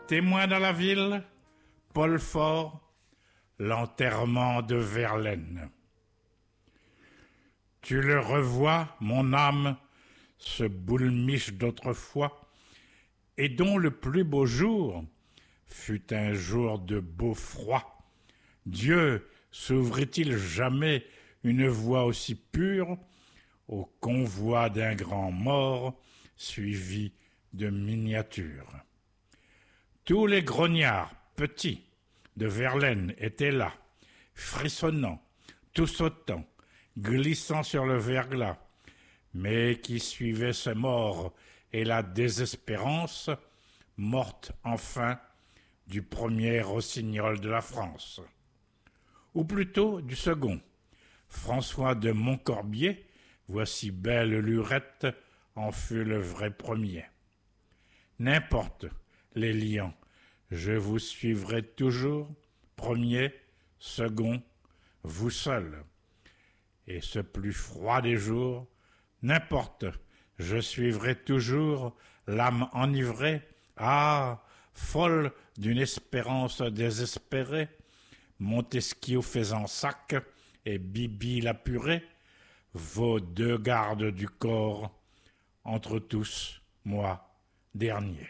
Témoin dans la ville, Paul Fort, l'enterrement de Verlaine. Tu le revois, mon âme, ce boulmiche d'autrefois, et dont le plus beau jour fut un jour de beau froid. Dieu s'ouvrit-il jamais une voie aussi pure au convoi d'un grand mort suivi de miniatures? Tous les grognards petits de Verlaine étaient là, frissonnant, tout sautant, glissant sur le verglas, mais qui suivaient ce mort et la désespérance, morte enfin du premier rossignol de la France. Ou plutôt du second, François de Montcorbier, voici belle lurette, en fut le vrai premier. N'importe, les lions, je vous suivrai toujours, premier, second, vous seul. Et ce plus froid des jours, n'importe, je suivrai toujours l'âme enivrée, ah, folle d'une espérance désespérée, Montesquieu faisant sac et Bibi la purée, vos deux gardes du corps, entre tous, moi, dernier.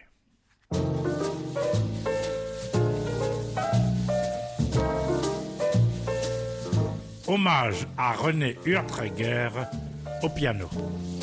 Hommage à René Urtreger au piano.